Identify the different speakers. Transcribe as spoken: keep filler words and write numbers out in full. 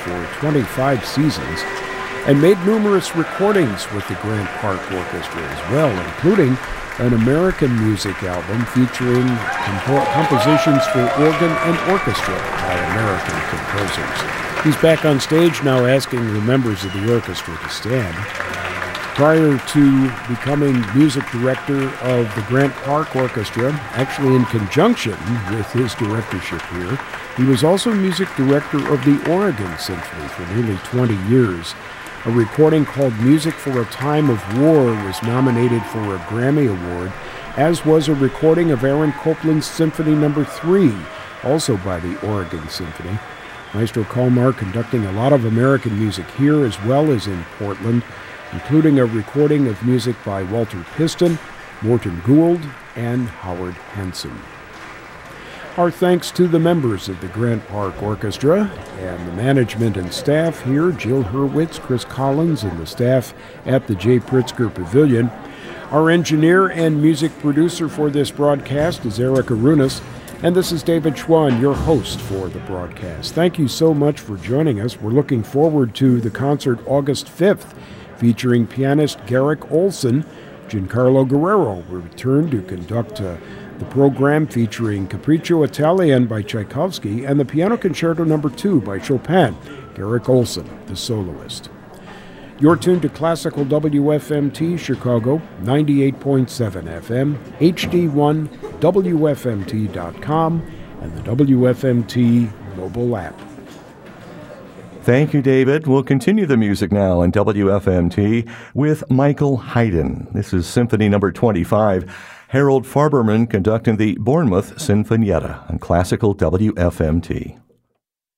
Speaker 1: for twenty-five seasons and made numerous recordings with the Grant Park Orchestra as well, including an American music album featuring compo- compositions for organ and orchestra by American composers. He's back on stage now asking the members of the orchestra to stand. Prior to becoming music director of the Grant Park Orchestra, actually in conjunction with his directorship here, he was also music director of the Oregon Symphony for nearly twenty years. A recording called Music for a Time of War was nominated for a Grammy Award, as was a recording of Aaron Copland's Symphony Number three, also by the Oregon Symphony. Maestro Kalmar conducting a lot of American music here as well as in Portland, including a recording of music by Walter Piston, Morton Gould, and Howard Hanson. Our thanks to the members of the Grant Park Orchestra and the management and staff here, Jill Hurwitz, Chris Collins, and the staff at the J. Pritzker Pavilion. Our engineer and music producer for this broadcast is Eric Arunas, and this is David Schwann, your host for the broadcast. Thank you so much for joining us. We're looking forward to the concert August fifth, featuring pianist Garrick Olson. Giancarlo Guerrero will return to conduct uh, the program featuring Capriccio Italian by Tchaikovsky and the Piano Concerto Number two by Chopin, Garrick Olson, the soloist. You're tuned to Classical W F M T Chicago, ninety-eight point seven F M, H D one, W F M T dot com, and the W F M T mobile app.
Speaker 2: Thank you, David. We'll continue the music now on W F M T with Michael Haydn. This is Symphony Number twenty-five. Harold Farberman conducting the Bournemouth Sinfonietta on Classical W F M T.